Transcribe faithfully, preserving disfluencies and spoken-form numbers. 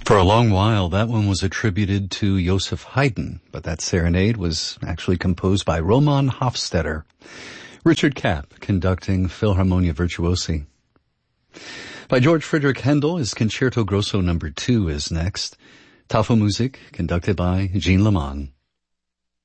For a long while, that one was attributed to Joseph Haydn, but that serenade was actually composed by Roman Hofstetter. Richard Kapp conducting Philharmonia Virtuosi. By George Friedrich Handel, his Concerto Grosso number two is next. Tafelmusik, conducted by Jean Lamont.